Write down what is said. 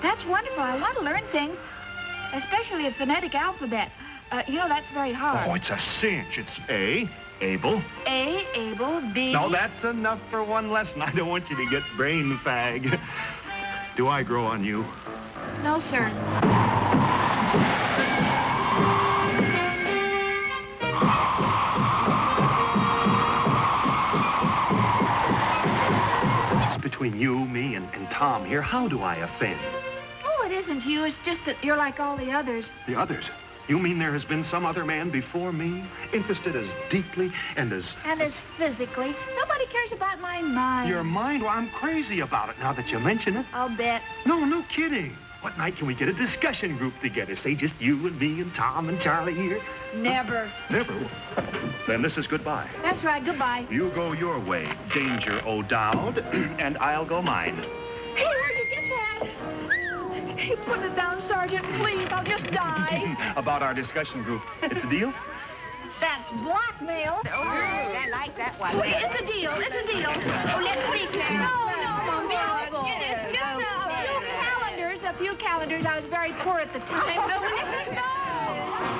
That's wonderful. I want to learn things, especially a phonetic alphabet. That's very hard. Oh, it's a cinch. It's A, able. A, able, B... No, that's enough for one lesson. I don't want you to get brain fag. Do I grow on you? No, sir. Just between you, me, and Tom here, how do I offend? Oh, it isn't you. It's just that you're like all the others. The others? You mean there has been some other man before me, interested as deeply and as... And as physically. Nobody cares about my mind. Your mind? Well, I'm crazy about it now that you mention it. I'll bet. No kidding. What night can we get a discussion group together? Say just you and me and Tom and Charlie here? Never. Never? Then this is goodbye. That's right. Goodbye. You go your way, Danger O'Dowd, and I'll go mine. Hey, where'd you get that? Hey, put it down, Sergeant, please. I'll just die. About our discussion group. It's a deal? That's blackmail. Oh, I like that one. Wait, it's a deal. It's a deal. Oh, let's see, Claire. No, Mom. It's just a few calendars. I was very poor at the time.